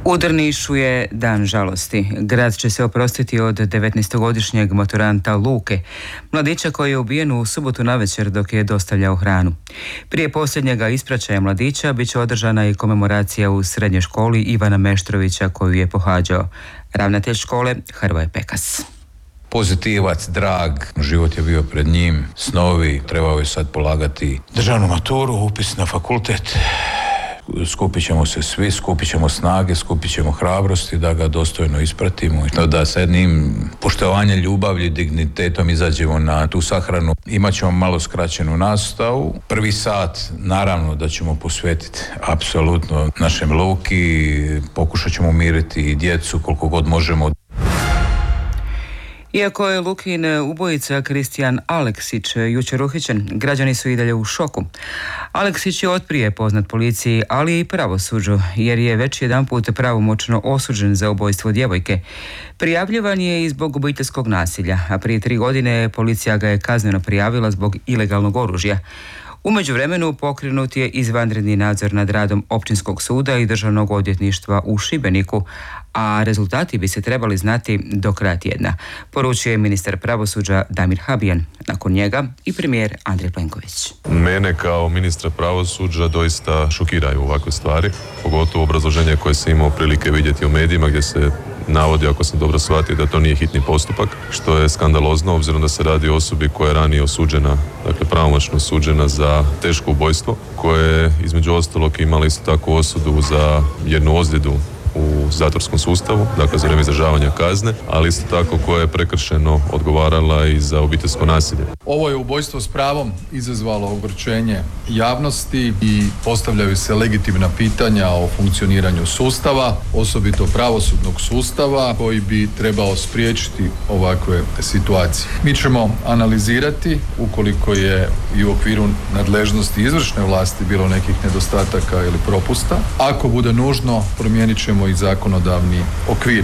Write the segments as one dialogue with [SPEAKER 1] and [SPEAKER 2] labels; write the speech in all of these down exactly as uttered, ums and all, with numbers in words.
[SPEAKER 1] U Drnišu je dan žalosti. Grad će se oprostiti od devetnaestogodišnjeg maturanta Luke, mladića koji je ubijen u subotu navečer dok je dostavljao hranu. Prije posljednjega ispraćaja mladića bit će održana i komemoracija u srednjoj školi Ivana Meštrovića koju je pohađao. Ravnatelj škole Hrvoje Pekas.
[SPEAKER 2] Pozitivac, drag, život je bio pred njim, snovi, trebao je sad polagati državnu maturu, upis na fakultet. Skupit ćemo se svi, skupit ćemo snage, skupit ćemo hrabrosti da ga dostojno ispratimo, da sa jednim poštovanjem, ljubavlji, dignitetom izađemo na tu sahranu. Imat ćemo malo skraćenu nastavu. Prvi sat, naravno da ćemo posvetiti apsolutno našem Luki, pokušat ćemo umiriti i djecu koliko god možemo.
[SPEAKER 1] Iako je Lukin ubojica Kristijan Aleksić jučer uhićen, građani su i dalje u šoku. Aleksić je otprije poznat policiji, ali i pravosuđu, jer je već jedanput pravomoćno osuđen za ubojstvo djevojke. Prijavljivan je i zbog obiteljskog nasilja, a prije tri godine policija ga je kazneno prijavila zbog ilegalnog oružja. U međuvremenu pokrenut je izvanredni nadzor nad radom Općinskog suda i Državnog odvjetništva u Šibeniku, a rezultati bi se trebali znati do kraja tjedna, poručio je ministar pravosuđa Damir Habijan. Nakon njega i premijer Andrej Plenković.
[SPEAKER 3] Mene kao ministra pravosuđa doista šokiraju ovakve stvari, pogotovo obrazloženje koje sam imao prilike vidjeti u medijima gdje se navodi, ako sam dobro shvatio, da to nije hitni postupak, što je skandalozno obzirom da se radi o osobi koja je ranije osuđena, dakle pravomoćno osuđena za teško ubojstvo, koje je između ostalog imala isto tako osudu za jednu ozljedu u zatvorskom sustavu, dakle za vrijeme izdržavanja kazne, ali isto tako koja je prekršeno odgovarala i za obiteljsko nasilje.
[SPEAKER 4] Ovo je ubojstvo s pravom izazvalo ogorčenje javnosti i postavljaju se legitimna pitanja o funkcioniranju sustava, osobito pravosudnog sustava koji bi trebao spriječiti ovakve situacije. Mi ćemo analizirati ukoliko je i u okviru nadležnosti izvršne vlasti bilo nekih nedostataka ili propusta. Ako bude nužno, promijenit ćemo i zakonodavni okvir.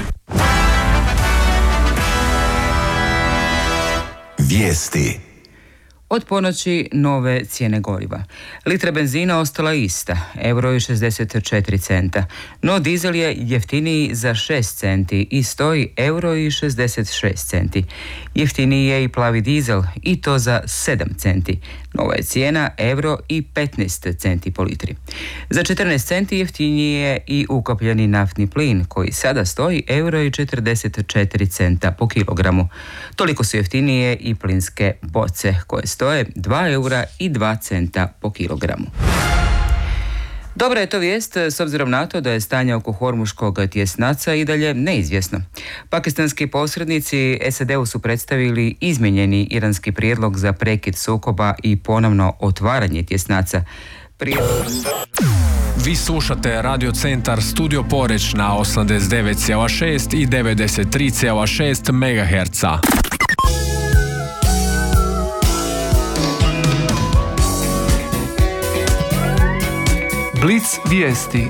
[SPEAKER 1] Vijesti. Od ponoći nove cijene goriva. Litra benzina ostala ista, euro i šezdeset četiri centa, no dizel je jeftiniji za šest centi i stoji euro i šezdeset šest centi. Jeftiniji je i plavi dizel i to za sedam centi. Nova je cijena euro i petnaest centi po litri. Za četrnaest centi jeftiniji je i ukapljeni naftni plin koji sada stoji euro i četrdeset četiri centa po kilogramu. Toliko su jeftinije i plinske boce koje stoje dva eura i dva centa po kilogramu. Dobra je to vijest s obzirom na to da je stanje oko hormuškog tjesnaca i dalje neizvjesno. Pakistanski posrednici S A D-u su predstavili izmijenjeni iranski prijedlog za prekid sukoba i ponovno otvaranje tjesnaca. Prije...
[SPEAKER 5] Vi slušate Radio Centar Studio Poreć na osamdeset devet zarez šest i devedeset tri zarez šest megaherca.
[SPEAKER 6] Blic vijesti.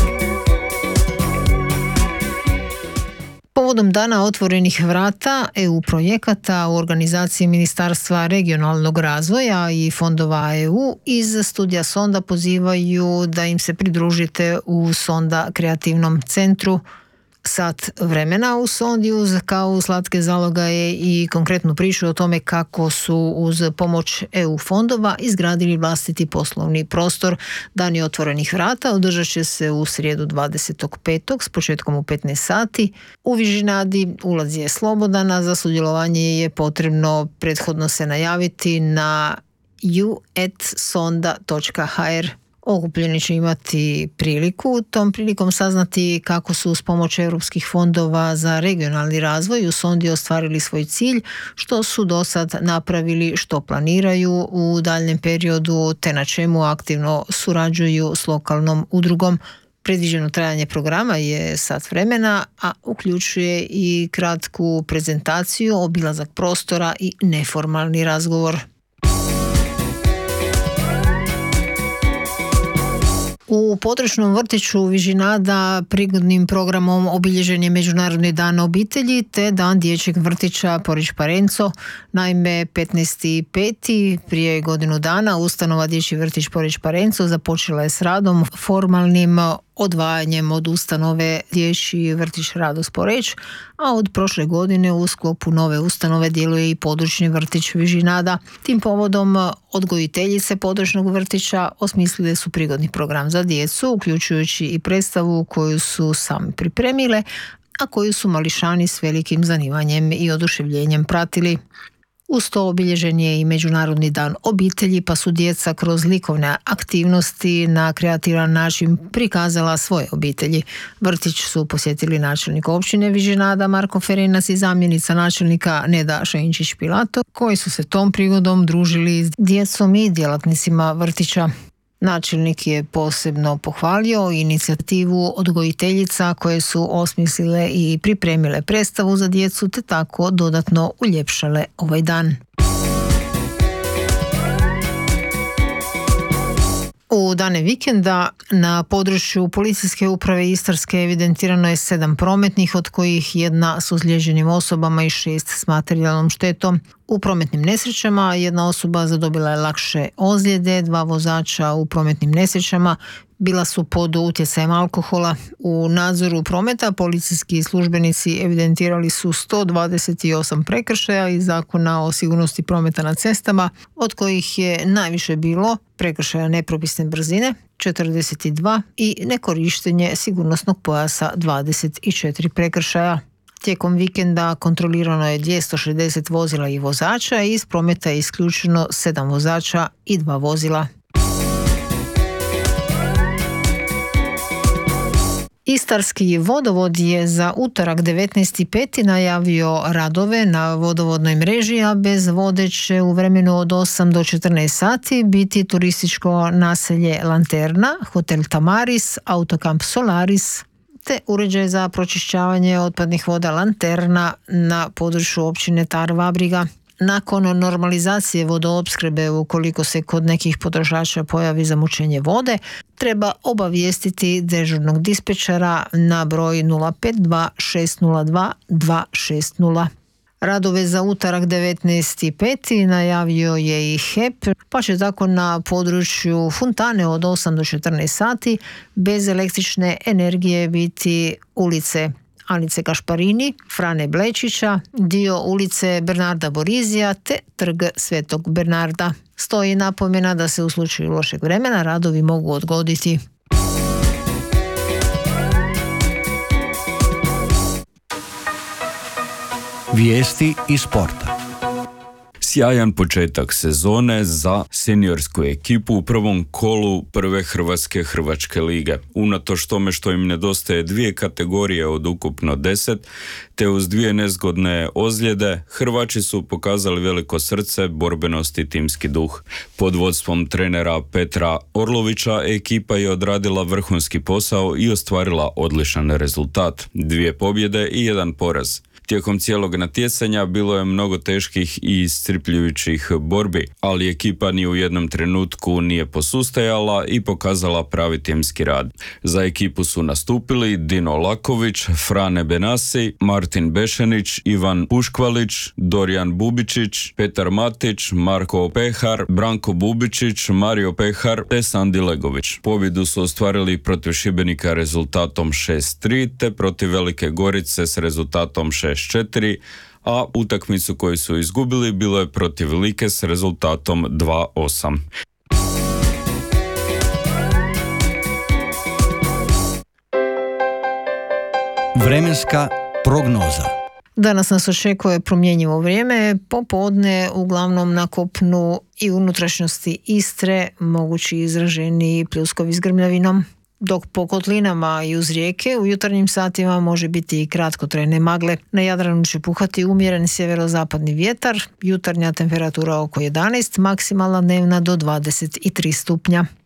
[SPEAKER 6] Povodom Dana otvorenih vrata E U projekata u organizaciji Ministarstva regionalnog razvoja i fondova E U iz studija Sonda pozivaju da im se pridružite u Sonda kreativnom centru. Sat vremena u Sondi uz kao slatke zalogaje i konkretnu priču o tome kako su uz pomoć E U fondova izgradili vlastiti poslovni prostor. Dani otvorenih vrata održat će se u srijedu dvadesetog petog s početkom u petnaest sati. U Vižinadi ulaz je slobodan, a za sudjelovanje je potrebno prethodno se najaviti na ju et sonda točka ha er. Okupljeni će imati priliku tom prilikom saznati kako su uz pomoć europskih fondova za regionalni razvoj u Sondi ostvarili svoj cilj, što su do sad napravili, što planiraju u daljnjem periodu, te na čemu aktivno surađuju s lokalnom udrugom. Predviđeno trajanje programa je sat vremena, a uključuje i kratku prezentaciju, obilazak prostora i neformalni razgovor. U područnom vrtiću Vižinada prigodnim programom obilježen je Međunarodni dan obitelji te Dan dječjeg vrtića Poreć Parenco. Naime, petnaesti peti prije godinu dana ustanova Dječji vrtić Poreć Parenco započela je s radom formalnim odvajanjem od ustanove dječji vrtić Radost Poreč, a od prošle godine u sklopu nove ustanove djeluje i područni vrtić Vižinada. Tim povodom odgojiteljice područnog vrtića osmislile su prigodni program za djecu, uključujući i predstavu koju su sami pripremile, a koju su mališani s velikim zanimanjem i oduševljenjem pratili. Uz to obilježen je i Međunarodni dan obitelji, pa su djeca kroz likovne aktivnosti na kreativan način prikazala svoje obitelji. Vrtić su posjetili načelnik općine Vižinada Marko Ferenac i zamjenica načelnika Neda Šenčić-Pilato, koji su se tom prigodom družili s djecom i djelatnicima vrtića. Načelnik je posebno pohvalio inicijativu odgojiteljica koje su osmislile i pripremile predstavu za djecu te tako dodatno uljepšale ovaj dan. U dane vikenda na području Policijske uprave Istarske evidentirano je sedam prometnih, od kojih jedna s ozlijeđenim osobama i šest s materijalnom štetom. U prometnim nesrećama jedna osoba zadobila je lakše ozljede, dva vozača u prometnim nesrećama bila su pod utjecajem alkohola. U nadzoru prometa policijski službenici evidentirali su sto dvadeset osam prekršaja iz Zakona o sigurnosti prometa na cestama, od kojih je najviše bilo prekršaja nepropisne brzine četrdeset dva i nekorištenje sigurnosnog pojasa dvadeset četiri prekršaja. Tijekom vikenda kontrolirano je dvjesto šezdeset vozila i vozača i iz prometa je isključeno sedam vozača i dva vozila. Istarski vodovod je za utorak devetnaesti peti najavio radove na vodovodnoj mreži, a bez vode će u vremenu od osam do četrnaest sati biti turističko naselje Lanterna, hotel Tamaris, autokamp Solaris, te uređaj za pročišćavanje otpadnih voda Lanterna na području općine Tar-Vabriga. Nakon normalizacije vodoopskrbe, ukoliko se kod nekih potrošača pojavi zamućenje vode, treba obavijestiti dežurnog dispečera na broj nula pet dva šest nula dva dva šest nula. Radove za utorak devetnaesti peti najavio je i H E P, pa će tako na području Fontane od osam do četrnaest sati bez električne energije biti ulice Anice Gašparini, Frane Blečića, dio ulice Bernarda Borizija te trg Svetog Bernarda. Stoji napomena da se u slučaju lošeg vremena radovi mogu odgoditi.
[SPEAKER 7] Vijesti iz sporta. Sjajan početak sezone za seniorsku ekipu u prvom kolu prve hrvatske Hrvačke lige. Unatoč tome što im nedostaje dvije kategorije od ukupno deset, te uz dvije nezgodne ozljede, Hrvači su pokazali veliko srce, borbenost i timski duh. Pod vodstvom trenera Petra Orlovića ekipa je odradila vrhunski posao i ostvarila odličan rezultat. Dvije pobjede i jedan poraz. Tijekom cijelog natjecanja bilo je mnogo teških i iscrpljujućih borbi, ali ekipa ni u jednom trenutku nije posustajala i pokazala pravi timski rad. Za ekipu su nastupili Dino Laković, Frane Benasi, Martin Bešenić, Ivan Puškvalić, Dorijan Bubičić, Petar Matić, Marko Pehar, Branko Bubičić, Mario Pehar te Sandi Legović. Pobjedu su ostvarili protiv Šibenika rezultatom šest tri te protiv Velike Gorice s rezultatom šest četiri, a utakmicu koju su izgubili bilo je protiv Like s rezultatom dva osam.
[SPEAKER 6] Vremenska prognoza. Danas nas očekuje promjenjivo vrijeme, popodne uglavnom na kopnu i unutrašnjosti Istre mogući izraženi pljuskovi s grmljavinom, dok po kotlinama i uz rijeke u jutarnjim satima može biti i kratkotrajne magle. Na Jadranu će puhati umjeren sjeverozapadni vjetar, jutarnja temperatura oko jedanaest, maksimalna dnevna do dvadeset tri stupnja.